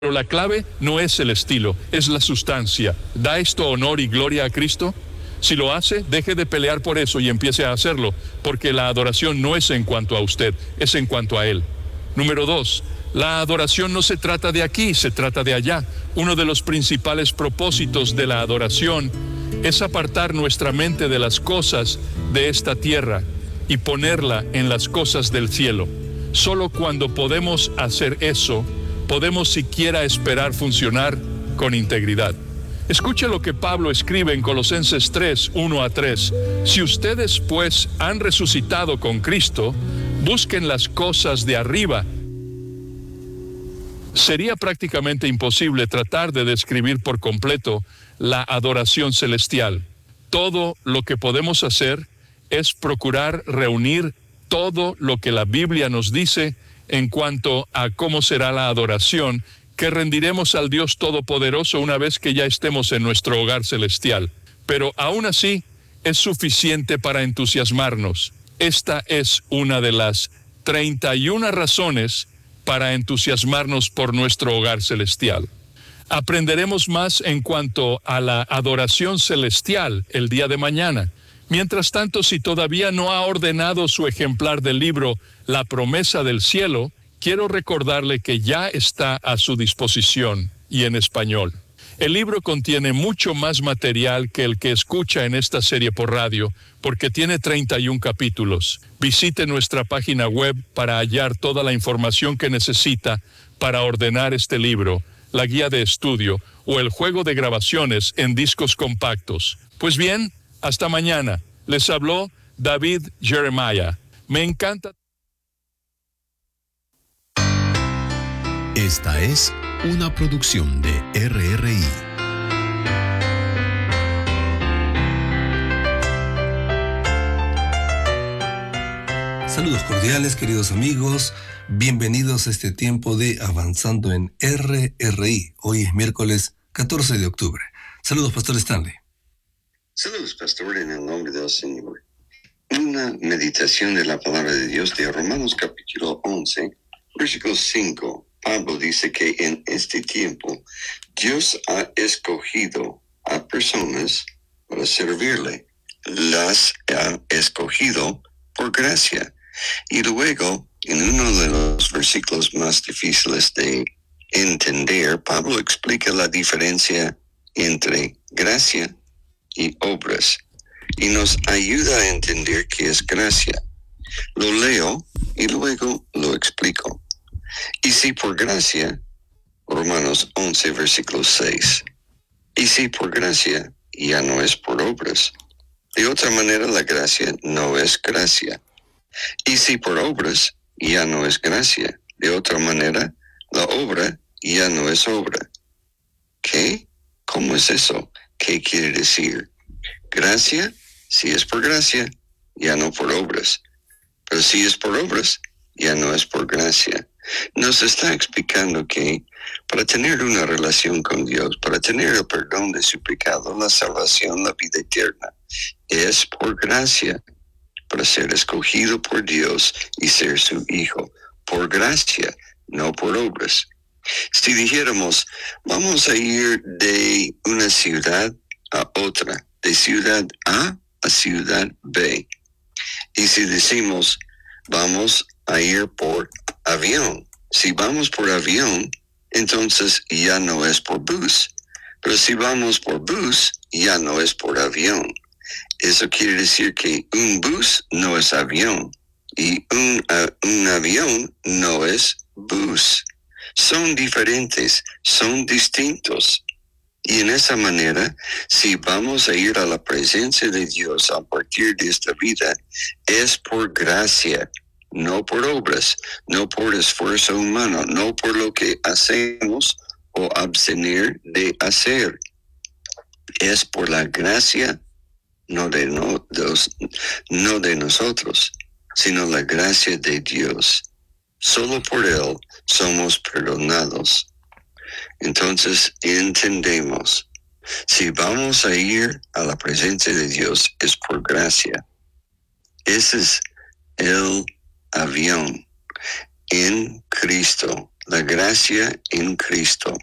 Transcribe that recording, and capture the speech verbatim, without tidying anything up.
Pero la clave no es el estilo, es la sustancia. ¿Da esto honor y gloria a Cristo? Si lo hace, deje de pelear por eso y empiece a hacerlo, porque la adoración no es en cuanto a usted, es en cuanto a Él. Número dos, la adoración no se trata de aquí, se trata de allá. Uno de los principales propósitos de la adoración es apartar nuestra mente de las cosas de esta tierra y ponerla en las cosas del cielo. Solo cuando podemos hacer eso, podemos siquiera esperar funcionar con integridad. Escuche lo que Pablo escribe en Colosenses tres, uno a tres. Si ustedes pues han resucitado con Cristo, busquen las cosas de arriba. Sería prácticamente imposible tratar de describir por completo la adoración celestial. Todo lo que podemos hacer es procurar reunir todo lo que la Biblia nos dice en cuanto a cómo será la adoración que rendiremos al Dios Todopoderoso una vez que ya estemos en nuestro hogar celestial. Pero aún así es suficiente para entusiasmarnos. Esta es una de las treinta y una razones para entusiasmarnos por nuestro hogar celestial. Aprenderemos más en cuanto a la adoración celestial el día de mañana. Mientras tanto, si todavía no ha ordenado su ejemplar del libro La promesa del cielo, quiero recordarle que ya está a su disposición y en español. El libro contiene mucho más material que el que escucha en esta serie por radio, porque tiene treinta y un capítulos. Visite nuestra página web para hallar toda la información que necesita para ordenar este libro, la guía de estudio o el juego de grabaciones en discos compactos. Pues bien, hasta mañana. Les habló David Jeremiah. Me encanta. Esta es una producción de R R I. Saludos cordiales, queridos amigos. Bienvenidos a este tiempo de Avanzando en R R I. Hoy es miércoles catorce de octubre. Saludos, Pastor Stanley. Saludos, pastor, en el nombre del Señor. Una meditación de la palabra de Dios de Romanos capítulo once, versículo cinco. Pablo dice que en este tiempo Dios ha escogido a personas para servirle. Las ha escogido por gracia. Y luego, en uno de los versículos más difíciles de entender, Pablo explica la diferencia entre gracia y obras, y nos ayuda a entender qué es gracia. Lo leo y luego lo explico. Y si por gracia, Romanos once, versículo seis, y si por gracia ya no es por obras, de otra manera la gracia no es gracia. Y si por obras ya no es gracia, de otra manera la obra ya no es obra. ¿Qué? ¿Cómo es eso? ¿Qué quiere decir? Gracia, si es por gracia, ya no por obras. Pero si es por obras, ya no es por gracia. Nos está explicando que para tener una relación con Dios, para tener el perdón de su pecado, la salvación, la vida eterna, es por gracia, para ser escogido por Dios y ser su hijo. Por gracia, no por obras. Si dijéramos, vamos a ir de una ciudad a otra, de ciudad A a ciudad B, y si decimos, vamos a ir por avión, si vamos por avión, entonces ya no es por bus, pero si vamos por bus, ya no es por avión. Eso quiere decir que un bus no es avión, y un, uh, un avión no es bus. Son diferentes, son distintos. Y en esa manera, si vamos a ir a la presencia de Dios a partir de esta vida, es por gracia, no por obras, no por esfuerzo humano, no por lo que hacemos o abstener de hacer. Es por la gracia, no de, no, de, no de nosotros, sino la gracia de Dios. Solo por Él somos perdonados. Entonces entendemos, si vamos a ir a la presencia de Dios es por gracia. Ese es el avión. En Cristo, La gracia en Cristo